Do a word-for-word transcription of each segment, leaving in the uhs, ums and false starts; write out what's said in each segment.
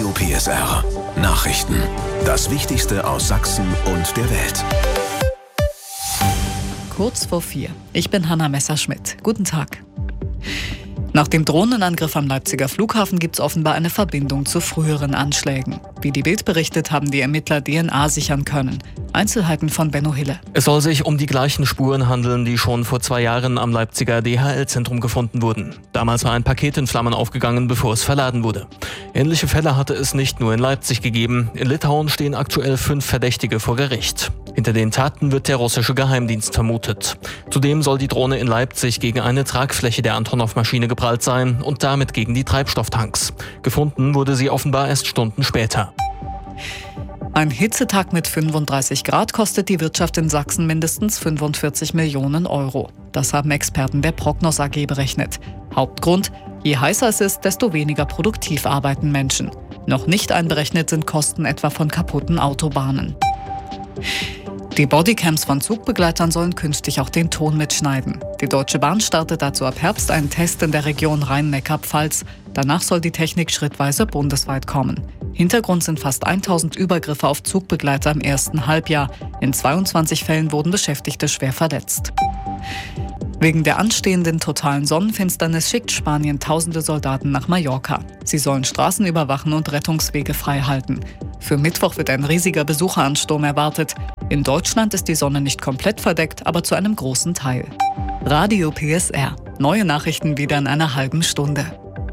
Radio P S R. Nachrichten. Das Wichtigste aus Sachsen und der Welt. Kurz vor vier. Ich bin Hanna Messerschmidt. Guten Tag. Nach dem Drohnenangriff am Leipziger Flughafen gibt es offenbar eine Verbindung zu früheren Anschlägen. Wie die Bild berichtet, haben die Ermittler D N A sichern können. Einzelheiten von Benno Hille. Es soll sich um die gleichen Spuren handeln, die schon vor zwei Jahren am Leipziger D H L-Zentrum gefunden wurden. Damals war ein Paket in Flammen aufgegangen, bevor es verladen wurde. Ähnliche Fälle hatte es nicht nur in Leipzig gegeben. In Litauen stehen aktuell fünf Verdächtige vor Gericht. Hinter den Taten wird der russische Geheimdienst vermutet. Zudem soll die Drohne in Leipzig gegen eine Tragfläche der Antonov-Maschine geprallt sein und damit gegen die Treibstofftanks. Gefunden wurde sie offenbar erst Stunden später. Ein Hitzetag mit fünfunddreißig Grad kostet die Wirtschaft in Sachsen mindestens fünfundvierzig Millionen Euro. Das haben Experten der Prognos A G berechnet. Hauptgrund: je heißer es ist, desto weniger produktiv arbeiten Menschen. Noch nicht einberechnet sind Kosten etwa von kaputten Autobahnen. Die Bodycams von Zugbegleitern sollen künftig auch den Ton mitschneiden. Die Deutsche Bahn startet dazu ab Herbst einen Test in der Region Rhein-Neckar-Pfalz. Danach soll die Technik schrittweise bundesweit kommen. Hintergrund sind fast tausend Übergriffe auf Zugbegleiter im ersten Halbjahr. In zweiundzwanzig Fällen wurden Beschäftigte schwer verletzt. Wegen der anstehenden totalen Sonnenfinsternis schickt Spanien tausende Soldaten nach Mallorca. Sie sollen Straßen überwachen und Rettungswege frei halten. Für Mittwoch wird ein riesiger Besucheransturm erwartet. In Deutschland ist die Sonne nicht komplett verdeckt, aber zu einem großen Teil. Radio P S R. Neue Nachrichten wieder in einer halben Stunde.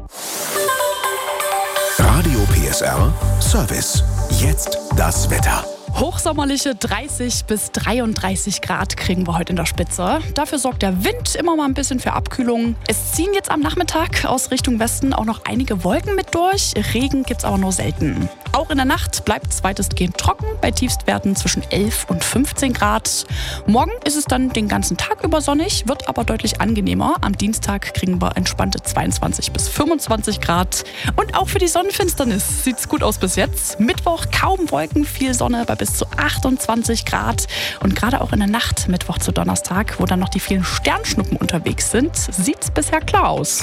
Radio P S R Service. Jetzt das Wetter. Hochsommerliche dreißig bis dreiunddreißig Grad kriegen wir heute in der Spitze. Dafür sorgt der Wind immer mal ein bisschen für Abkühlung. Es ziehen jetzt am Nachmittag aus Richtung Westen auch noch einige Wolken mit durch. Regen gibt's aber nur selten. Auch in der Nacht bleibt es weitestgehend trocken, bei Tiefstwerten zwischen elf und fünfzehn Grad. Morgen ist es dann den ganzen Tag über sonnig, wird aber deutlich angenehmer. Am Dienstag kriegen wir entspannte zweiundzwanzig bis fünfundzwanzig Grad. Und auch für die Sonnenfinsternis sieht's gut aus bis jetzt. Mittwoch kaum Wolken, viel Sonne bei bis zu achtundzwanzig Grad. Und gerade auch in der Nacht, Mittwoch zu Donnerstag, wo dann noch die vielen Sternschnuppen unterwegs sind, sieht's bisher klar aus.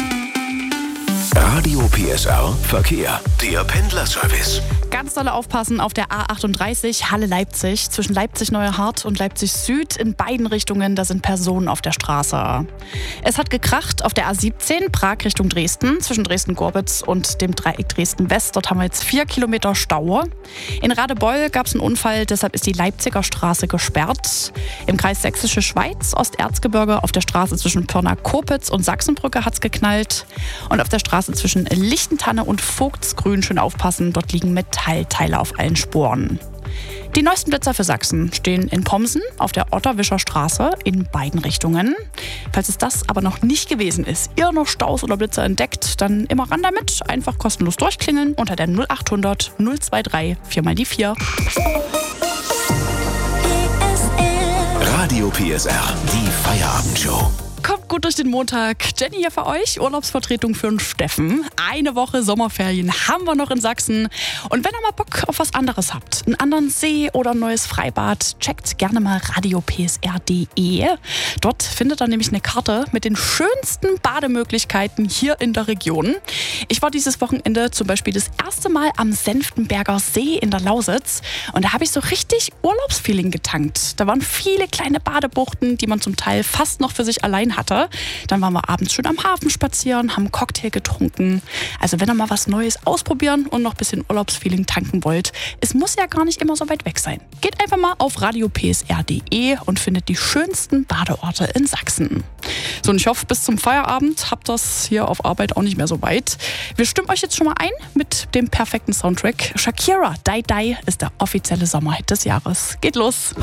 Radio P S R Verkehr. Der Pendlerservice. Ganz dolle aufpassen auf der A achtunddreißig Halle-Leipzig zwischen Leipzig-Neuerhardt und Leipzig-Süd in beiden Richtungen. Da sind Personen auf der Straße. Es hat gekracht auf der A siebzehn Prag Richtung Dresden zwischen Dresden-Gorbitz und dem Dreieck Dresden-West. Dort haben wir jetzt vier Kilometer Stau. In Radebeul gab es einen Unfall, deshalb ist die Leipziger Straße gesperrt. Im Kreis Sächsische Schweiz, Osterzgebirge auf der Straße zwischen Pirna-Kopitz und Sachsenbrücke hat es geknallt. Und auf der Straße zwischen Lichtentanne und Vogtsgrün schön aufpassen, dort liegen Metallteile auf allen Spuren. Die neuesten Blitzer für Sachsen stehen in Pomsen auf der Otterwischer Straße in beiden Richtungen. Falls es das aber noch nicht gewesen ist, ihr noch Staus oder Blitzer entdeckt, dann immer ran damit. Einfach kostenlos durchklingeln unter der null achthundert null dreiundzwanzig vier mal die vier. Radio P S R, die Feierabendshow. Kommt gut durch den Montag. Jenny hier für euch, Urlaubsvertretung für den Steffen. Eine Woche Sommerferien haben wir noch in Sachsen. Und wenn ihr mal Bock auf was anderes habt, einen anderen See oder ein neues Freibad, checkt gerne mal radio p s r punkt d e. Dort findet ihr nämlich eine Karte mit den schönsten Bademöglichkeiten hier in der Region. Ich war dieses Wochenende zum Beispiel das erste Mal am Senftenberger See in der Lausitz. Und da habe ich so richtig Urlaubsfeeling getankt. Da waren viele kleine Badebuchten, die man zum Teil fast noch für sich allein hatte. Dann waren wir abends schön am Hafen spazieren, haben einen Cocktail getrunken. Also wenn ihr mal was Neues ausprobieren und noch ein bisschen Urlaubsfeeling tanken wollt, es muss ja gar nicht immer so weit weg sein. Geht einfach mal auf radio p s r punkt d e und findet die schönsten Badeorte in Sachsen. So, und ich hoffe, bis zum Feierabend habt ihr das hier auf Arbeit auch nicht mehr so weit. Wir stimmen euch jetzt schon mal ein mit dem perfekten Soundtrack. Shakira, Die Die ist der offizielle Sommerhit des Jahres. Geht los!